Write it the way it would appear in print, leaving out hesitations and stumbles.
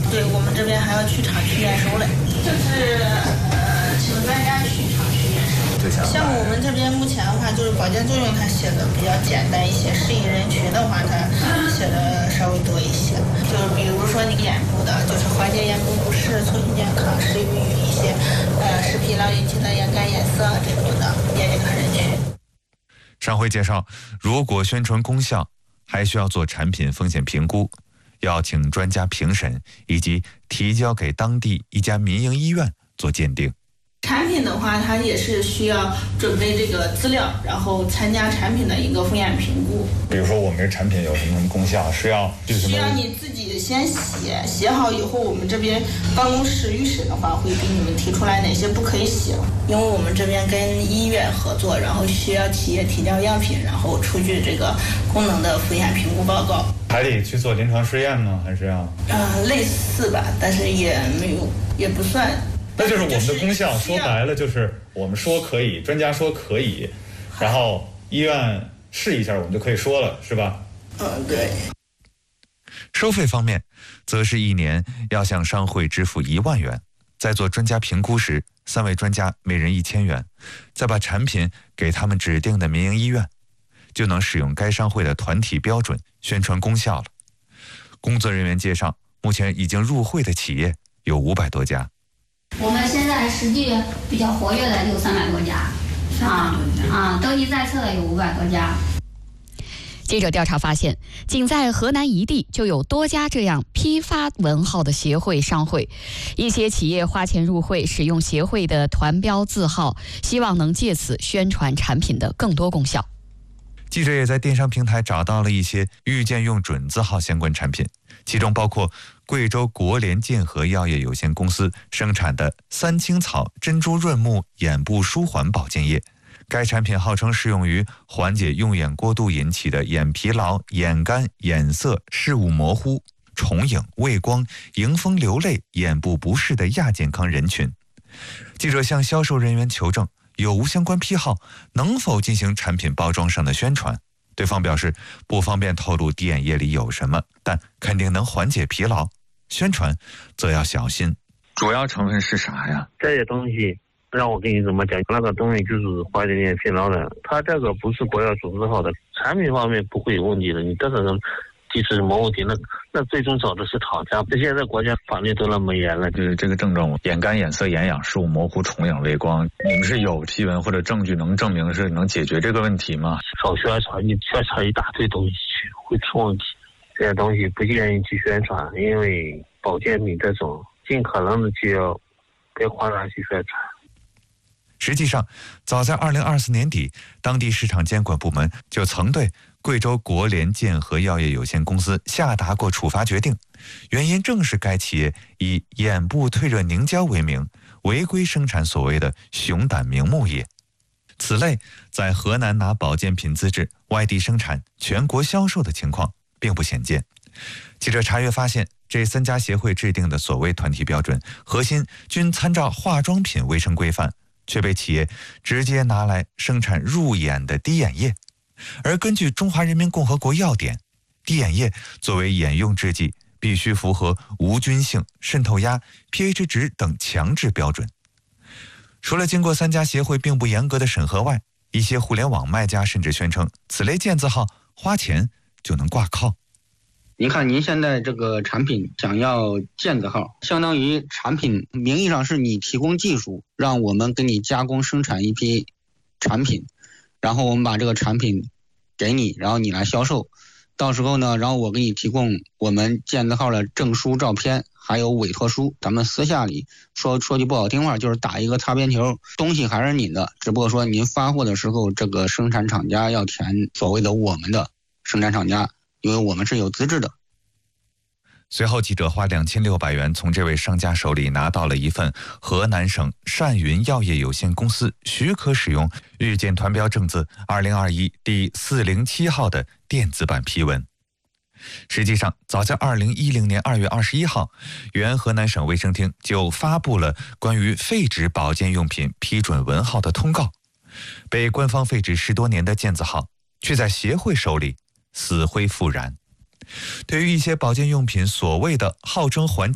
对，我们这边还要去厂去验收嘞，就是请专家去厂去验收。像我们这边目前的话，就是保健作用它写的比较简单一些，适应人群的话，它写的稍微多一些。就是比如说你眼部的，就是缓解眼部不适、促进健康，适用于一些视疲劳引起的眼干眼涩这种的眼健康人群。 上回介绍，如果宣传功效，还需要做产品风险评估，要请专家评审，以及提交给当地一家民营医院做鉴定。 产品的话，它也是需要准备这个资料，然后参加产品的一个风险评估。 比如说我们这产品有什么功效，需要你自己先写好以后，我们这边办公室预审的话，会给你们提出来哪些不可以写。因为我们这边跟医院合作，然后需要企业提交样品，然后出具这个功能的风险评估报告。 还得去做临床试验吗？还是要？ 类似吧，但是也没有，也不算。 那就是我们的功效，说白了就是我们说可以，专家说可以，然后医院试一下，我们就可以说了，是吧？ 对。 收费方面，则是1年要向商会支付1万元，在做专家评估时，3位专家每人1000元，再把产品给他们指定的民营医院，就能使用该商会的团体标准宣传功效了。工作人员介绍，目前已经入会的企业有500多家。 我们现在实际比较活跃的有300多家，登记在册的有500多家。 记者调查发现，仅在河南一地就有多家这样批发文号的协会商会，一些企业花钱入会，使用协会的团标字号，希望能借此宣传产品的更多功效。 记者也在电商平台找到了一些预见用准字号相关产品，其中包括贵州国联健和药业有限公司生产的3青草珍珠润目眼部舒缓保健液。该产品号称适用于缓解用眼过度引起的眼疲劳、眼干、眼涩、视物模糊、重影、畏光、迎风流泪、眼部不适的亚健康人群。记者向销售人员求证有无相关批号，能否进行产品包装上的宣传。对方表示不方便透露滴眼液里有什么，但肯定能缓解疲劳，宣传则要小心。主要成分是啥呀？ 这些东西让我跟你怎么讲，那个东西就是缓解眼疲劳的，它这个不是国药准字号的，产品方面不会有问题的，你这个即使没问题，那最终找的是厂家。现在国家法律都那么严了， 就是这个症状，眼干、眼涩、眼痒、视物模糊、重影、畏光，你们是有批文或者证据能证明是能解决这个问题吗？ 少宣传，你宣传一大堆东西去，会出问题。这些东西不建议去宣传，因为保健品这种尽可能的就要别夸大去宣传。 实际上，早在2024年底，当地市场监管部门就曾对贵州国联健和药业有限公司下达过处罚决定，原因正是该企业以眼部退热凝胶为名，违规生产所谓的熊胆明目液。此类在河南拿保健品资质外地生产、全国销售的情况并不鲜见。记者查阅发现，这3家协会制定的所谓团体标准，核心均参照化妆品卫生规范，却被企业直接拿来生产入眼的滴眼液。而根据《中华人民共和国药典》，滴眼液作为眼用制剂，必须符合无菌性、渗透压、pH 值等强制标准。除了经过3家协会并不严格的审核外，一些互联网卖家甚至宣称此类健字号花钱就能挂靠。 您看，您现在这个产品想要健字号，相当于产品名义上是你提供技术，让我们给你加工生产一批产品，然后我们把这个产品给你，然后你来销售。到时候呢，然后我给你提供我们健字号的证书、照片，还有委托书。咱们私下里说句不好听话，就是打一个擦边球，东西还是你的，只不过说您发货的时候，这个生产厂家要填所谓的我们的生产厂家，因为我们是有资质的。 随后，记者花2600元从这位商家手里拿到了一份河南省善云药业有限公司许可使用日检团标正字2021第407号的电子版批文。实际上，早在2010年2月21号，原河南省卫生厅就发布了关于废止保健用品批准文号的通告。被官方废止10多年的健字号，却在协会手里死灰复燃。对于一些保健用品所谓的号称缓解